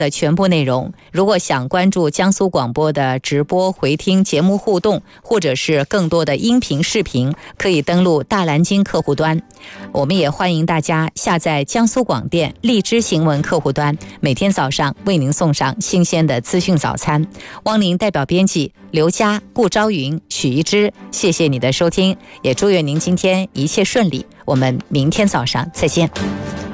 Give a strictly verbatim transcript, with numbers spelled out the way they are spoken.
的全部内容。如果想关注江苏广播的直播回听节目互动，或者是更多的音频视频，可以登录大蓝鲸客户端。我们也欢迎大家下载江苏广电荔枝新闻客户端，每天早上为您送上新鲜的资讯早餐。汪宁代表编辑刘佳、顾昭云、许一之，谢谢你的收听，也祝愿您今天一切顺利。我们明天早上再见。